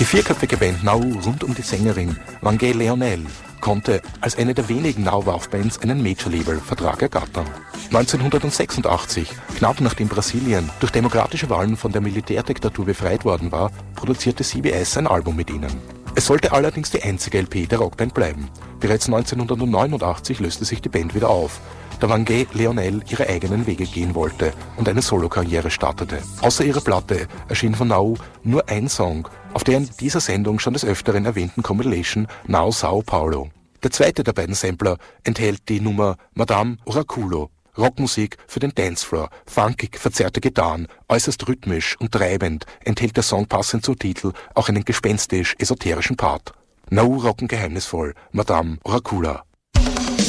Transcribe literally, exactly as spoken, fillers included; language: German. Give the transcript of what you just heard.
Die vierköpfige Band Now rund um die Sängerin Wangé Leonel konnte als eine der wenigen Now-Waf-Bands einen Major-Label-Vertrag ergattern. neunzehnhundertsechsundachtzig, knapp nachdem Brasilien durch demokratische Wahlen von der Militärdiktatur befreit worden war, produzierte C B S ein Album mit ihnen. Es sollte allerdings die einzige L P der Rockband bleiben. Bereits neunzehnhundertneunundachtzig löste sich die Band wieder auf, da Wangé Leonel ihre eigenen Wege gehen wollte und eine Solokarriere startete. Außer ihrer Platte erschien von Now nur ein Song, auf der in dieser Sendung schon des Öfteren erwähnten Compilation Now São Paulo. Der zweite der beiden Sampler enthält die Nummer Madame Oraculo, Rockmusik für den Dancefloor, funkig verzerrte Gitarren, äußerst rhythmisch und treibend enthält der Song passend zum Titel auch einen gespenstisch-esoterischen Part. Now rocken geheimnisvoll, Madame Oracula.